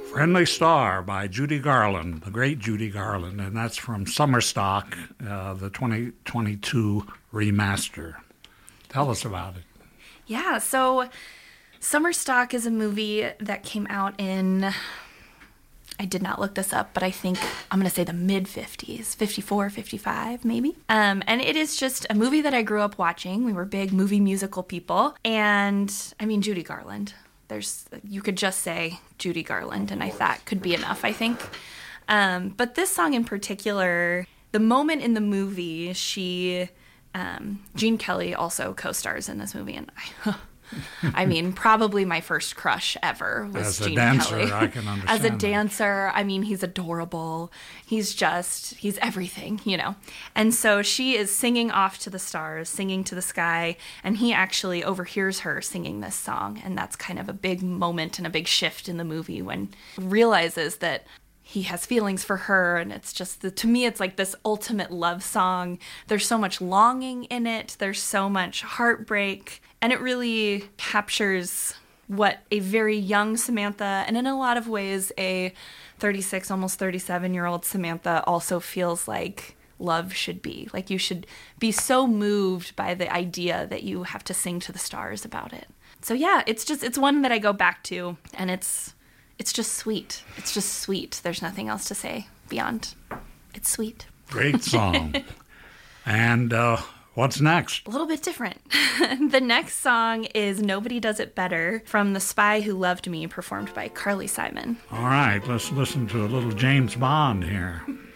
Friendly Star by Judy Garland, the great Judy Garland, and that's from Summer Stock, the 2022 remaster. Tell us about it. Yeah, so Summer Stock is a movie that came out in, I did not look this up, but I think I'm going to say the mid-50s, 54, 55 maybe. And it is just a movie that I grew up watching. We were big movie musical people. And I mean, Judy Garland. You could just say Judy Garland, and that could be enough, I think. But this song in particular, the moment in the movie, Gene Kelly also co-stars in this movie, and I mean, probably my first crush ever was Gene Kelly. As a dancer, I can understand. As a dancer, I mean, he's adorable. He's everything, you know. And so she is singing off to the stars, singing to the sky, and he actually overhears her singing this song. And that's kind of a big moment and a big shift in the movie when he realizes that he has feelings for her, and it's just, to me, it's like this ultimate love song. There's so much longing in it. There's so much heartbreak, and it really captures what a very young Samantha, and in a lot of ways, a 36, almost 37-year-old Samantha also feels like love should be. Like, you should be so moved by the idea that you have to sing to the stars about it. So yeah, it's one that I go back to, and it's just sweet. It's just sweet. There's nothing else to say beyond it's sweet. Great song. And what's next? A little bit different. The next song is Nobody Does It Better from The Spy Who Loved Me, performed by Carly Simon. All right, let's listen to a little James Bond here.